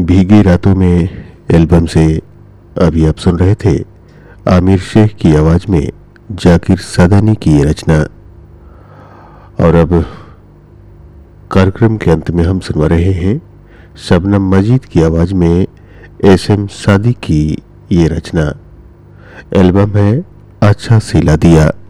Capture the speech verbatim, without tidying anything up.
भीगी रातों में एल्बम से अभी आप सुन रहे थे आमिर शेख की आवाज़ में जाकिर सादानी की ये रचना। और अब कार्यक्रम के अंत में हम सुनवा रहे हैं शबनम मजीद की आवाज़ में एस एम सादी की ये रचना। एल्बम है अच्छा सिला दिया।